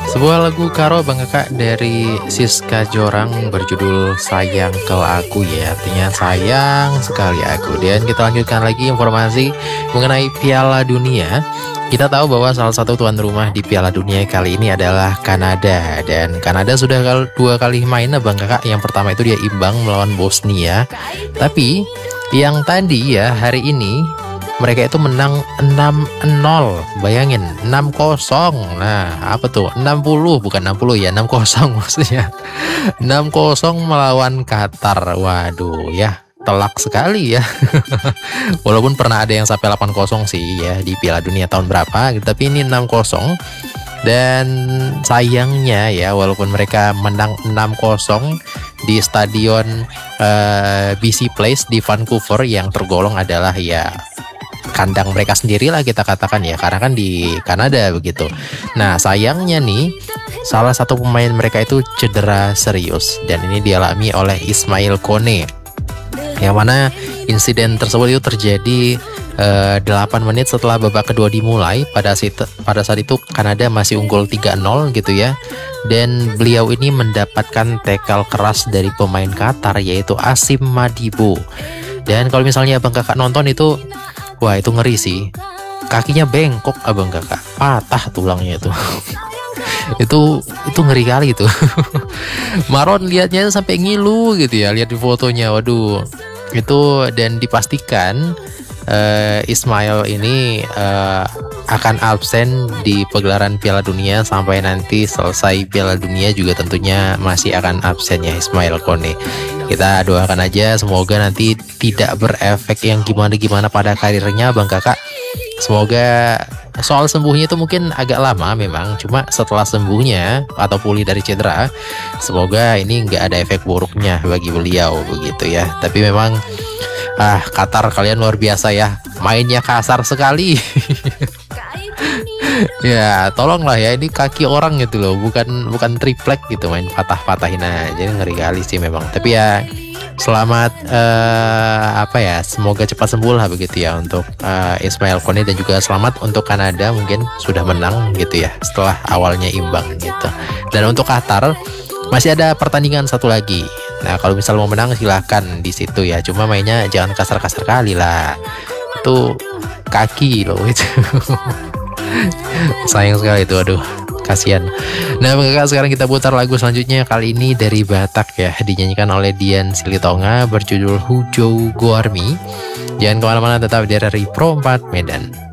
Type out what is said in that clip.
Sebuah lagu karo Bang Kakak dari Siska Jorang berjudul Sayang Ke Aku ya. Artinya sayang sekali aku. Dan kita lanjutkan lagi informasi mengenai Piala Dunia. Kita tahu bahwa salah satu tuan rumah di Piala Dunia kali ini adalah Kanada. Dan Kanada sudah dua kali main Bang Kakak. Yang pertama itu dia imbang melawan Bosnia. Tapi yang tadi ya hari ini mereka itu menang 6-0. Bayangin 6-0. Nah apa tuh 60 bukan 60 ya 6-0 maksudnya 6-0 melawan Qatar. Waduh ya telak sekali ya. Walaupun pernah ada yang sampai 8-0 sih ya di Piala Dunia tahun berapa gitu, tapi ini 6-0. Dan sayangnya ya walaupun mereka menang 6-0 di stadion BC Place di Vancouver yang tergolong adalah ya kandang mereka sendiri lah kita katakan ya, karena kan di Kanada begitu. Nah sayangnya nih salah satu pemain mereka itu cedera serius dan ini dialami oleh Ismail Kone, yang mana insiden tersebut itu terjadi 8 menit setelah babak kedua dimulai. Pada saat itu Kanada masih unggul 3-0 gitu ya. Dan beliau ini mendapatkan tackle keras dari pemain Qatar yaitu Asim Madibo. Dan kalau misalnya Abang Kakak nonton itu, wah itu ngeri sih. Kakinya bengkok Abang Kakak, patah tulangnya itu. itu ngeri kali itu. Maron lihatnya sampai ngilu gitu ya, lihat di fotonya. Waduh. Itu dan dipastikan Ismail ini akan absen di pegelaran Piala Dunia sampai nanti selesai Piala Dunia juga tentunya masih akan absen ya Ismail Kone. Kita doakan aja semoga nanti tidak berefek yang gimana-gimana pada karirnya Bang Kakak. Semoga soal sembuhnya itu mungkin agak lama memang, cuma setelah sembuhnya atau pulih dari cedera, semoga ini nggak ada efek buruknya bagi beliau begitu ya. Tapi memang Qatar kalian luar biasa ya, mainnya kasar sekali. Ya tolonglah ya, ini kaki orang gitu loh, bukan triplek gitu main patah-patahin aja. Jadi ngeri kali sih memang. Tapi ya selamat semoga cepat sembuh lah begitu ya untuk Ismail Kone, dan juga selamat untuk Kanada mungkin sudah menang gitu ya setelah awalnya imbang gitu. Dan untuk Qatar masih ada pertandingan satu lagi. Nah kalau misal mau menang silahkan di situ ya, cuma mainnya jangan kasar-kasar kali lah, itu kaki loh itu. Sayang sekali itu, aduh kasihan. Nah Kakak, sekarang kita putar lagu selanjutnya, kali ini dari Batak ya, dinyanyikan oleh Dian Silitonga berjudul Hujau Goarmi. Jangan kemana-mana, tetap di RRI Pro 4 Medan.